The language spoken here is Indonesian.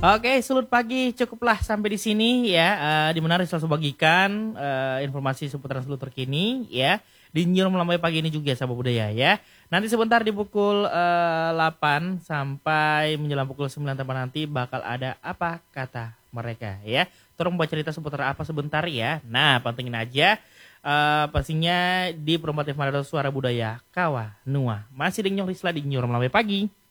Oke, Sulut Pagi cukuplah sampai di sini ya. Di mana Rizal bagikan informasi seputaran Sulut terkini ya. Di New Melambai pagi ini juga sahabat budaya ya. Nanti sebentar di pukul 8 sampai menjelang pukul 9 teman nanti bakal ada apa kata mereka ya. Tolong baca cerita seputar apa sebentar ya. Nah, pantengin aja. Pastinya di Promotif Manado Suara Budaya Kawa Nua. Masih di Nyong Risla di New Melambai pagi.